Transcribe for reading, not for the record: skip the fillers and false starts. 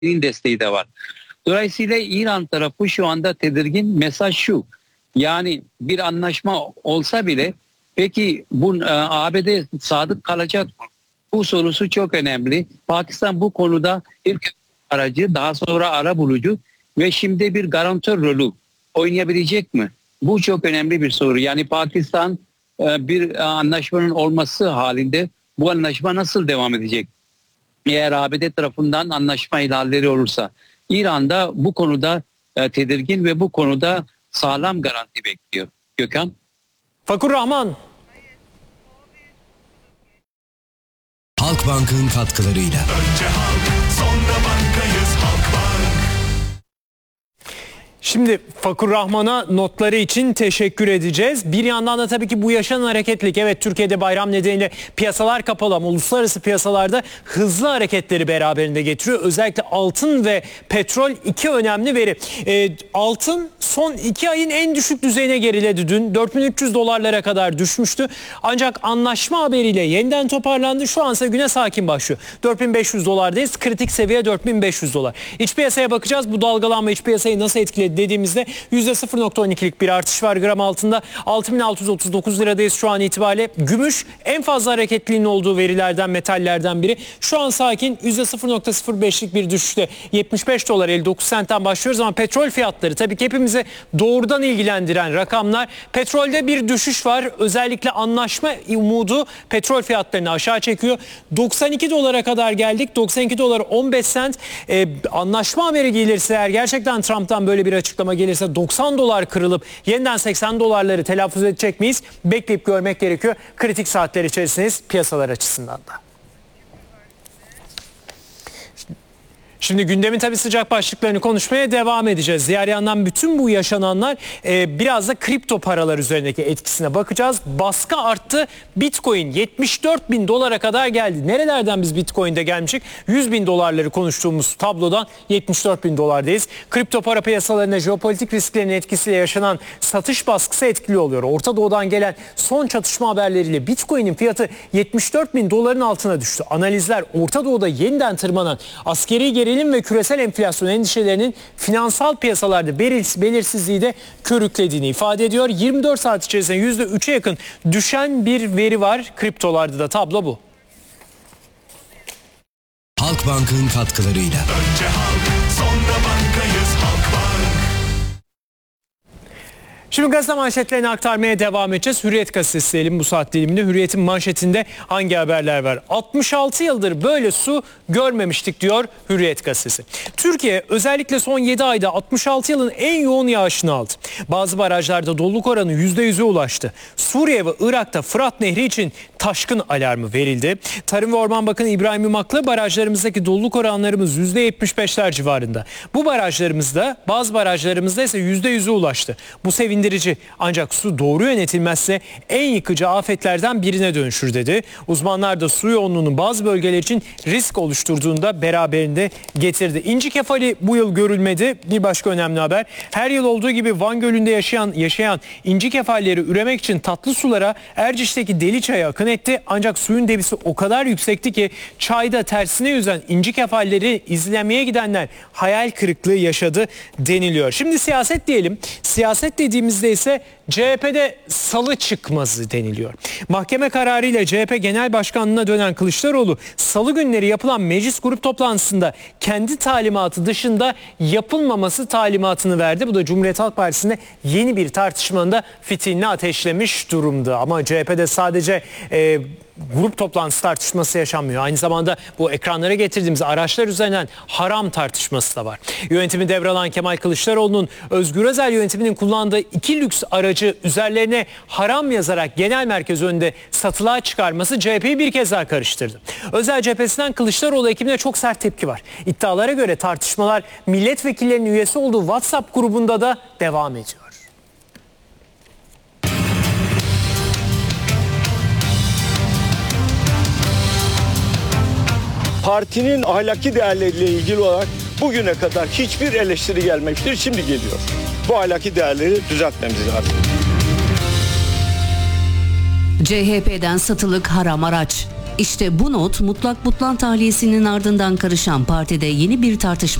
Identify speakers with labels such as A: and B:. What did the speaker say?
A: desteği de var. Dolayısıyla İran tarafı şu anda tedirgin. Mesaj şu: yani bir anlaşma olsa bile peki bu ABD sadık kalacak mı? Bu sorusu çok önemli. Pakistan bu konuda ilk aracı, daha sonra arabulucu ve şimdi bir garantör rolü oynayabilecek mi? Bu çok önemli bir soru. Yani Pakistan bir anlaşmanın olması halinde bu anlaşma nasıl devam edecek? Eğer ABD tarafından anlaşma ihlalleri olursa, İran da bu konuda tedirgin ve bu konuda sağlam garanti bekliyor. Gökhan?
B: Fakur Rahman.
C: Halkbank'ın katkılarıyla.
D: Önce halk, sonra bankayız Halkbank.
B: Şimdi Fakur Rahman'a notları için teşekkür edeceğiz. Bir yandan da tabii ki bu yaşanan hareketlilik, evet Türkiye'de bayram nedeniyle piyasalar kapalı ama uluslararası piyasalarda hızlı hareketleri beraberinde getiriyor. Özellikle altın ve petrol iki önemli veri. Altın son 2 ayın en düşük düzeyine geriledi dün. 4300 dolarlara kadar düşmüştü. Ancak anlaşma haberiyle yeniden toparlandı. Şu ansa güne sakin başlıyor. 4500 dolardayız. Kritik seviye 4500 dolar. İç piyasaya bakacağız. Bu dalgalanma iç piyasayı nasıl etkiledi dediğimizde %0.12'lik bir artış var gram altında. 6639 liradayız şu an itibariyle. Gümüş en fazla hareketliliğinin olduğu verilerden, metallerden biri. Şu an sakin, %0.05'lik bir düşüşte 75 dolar 59 sentten başlıyoruz ama petrol fiyatları tabii ki hepimizi doğrudan ilgilendiren rakamlar. Petrolde bir düşüş var. Özellikle anlaşma umudu petrol fiyatlarını aşağı çekiyor. 92 dolara kadar geldik. 92 dolar 15 sent. Anlaşma haberi gelirse, eğer gerçekten Trump'tan böyle bir açıklama gelirse 90 dolar kırılıp yeniden 80 dolarları telaffuz edecek miyiz? Bekleyip görmek gerekiyor. Kritik saatler içerisindeyiz piyasalar açısından da. Şimdi gündemin tabii sıcak başlıklarını konuşmaya devam edeceğiz. Diğer yandan bütün bu yaşananlar biraz da kripto paralar üzerindeki etkisine bakacağız. Baskı arttı. Bitcoin 74 bin dolara kadar geldi. Nerelerden biz Bitcoin'de gelmişik? 100 bin dolarları konuştuğumuz tablodan 74 bin dolardayız. Kripto para piyasalarına jeopolitik risklerin etkisiyle yaşanan satış baskısı etkili oluyor. Orta Doğu'dan gelen son çatışma haberleriyle Bitcoin'in fiyatı 74 bin doların altına düştü. Analizler Orta Doğu'da yeniden tırmanan askeri gerilim ve küresel enflasyon endişelerinin finansal piyasalarda belirsizliği de körüklediğini ifade ediyor. 24 saat içerisinde %3'e yakın düşen bir veri var. Kriptolarda da tablo bu.
C: Halkbank'ın katkılarıyla.
D: Önce halk, sonra bankayız Halkbank.
B: Şimdi gazete manşetlerini aktarmaya devam edeceğiz. Hürriyet gazetesi diyelim bu saat diliminde. Hürriyet'in manşetinde hangi haberler var? 66 yıldır böyle su görmemiştik diyor Hürriyet gazetesi. Türkiye özellikle son 7 ayda 66 yılın en yoğun yağışını aldı. Bazı barajlarda doluluk oranı %100'e ulaştı. Suriye ve Irak'ta Fırat Nehri için taşkın alarmı verildi. Tarım ve Orman Bakanı İbrahim Yumaklı barajlarımızdaki doluluk oranlarımız %75'ler civarında. Bu barajlarımızda, bazı barajlarımızda ise %100'e ulaştı. Bu sevindirici, ancak su doğru yönetilmezse en yıkıcı afetlerden birine dönüşür dedi. Uzmanlar da su yoğunluğunun bazı bölgeler için risk oluşturduğunu da beraberinde getirdi. İnci kefali bu yıl görülmedi. Bir başka önemli haber. Her yıl olduğu gibi Van Gölü'nde yaşayan inci kefalleri üremek için tatlı sulara Erciş'teki Deliçay'a akın etti. Ancak suyun debisi o kadar yüksekti ki çayda tersine yüzen inci kefalleri izlemeye gidenler hayal kırıklığı yaşadı deniliyor. Şimdi siyaset diyelim. Siyaset dediğimizde ise CHP'de salı çıkmazı deniliyor. Mahkeme kararıyla CHP Genel Başkanlığı'na dönen Kılıçdaroğlu salı günleri yapılan meclis grup toplantısında kendi talimatı dışında yapılmaması talimatını verdi. Bu da Cumhuriyet Halk Partisi'nde yeni bir tartışmanın da fitilini ateşlemiş durumda. Ama CHP'de sadece grup toplantısı tartışması yaşanmıyor. Aynı zamanda bu ekranlara getirdiğimiz araçlar üzerinden haram tartışması da var. Yönetimi devralan Kemal Kılıçdaroğlu'nun Özgür Özel yönetiminin kullandığı 2 lüks aracı üzerlerine haram yazarak genel merkez önünde satılığa çıkarması CHP'yi bir kez daha karıştırdı. Özel cephesinden Kılıçdaroğlu ekibine çok sert tepki var. İddialara göre tartışmalar milletvekillerinin üyesi olduğu WhatsApp grubunda da devam ediyor.
E: Partinin ahlaki değerleriyle ilgili olarak bugüne kadar hiçbir eleştiri gelmemiştir. Şimdi geliyor. Bu ahlaki değerleri düzeltmemiz lazım.
F: CHP'den satılık haram araç. İşte bu not mutlak butlan tahliyesinin ardından karışan partide yeni bir tartışma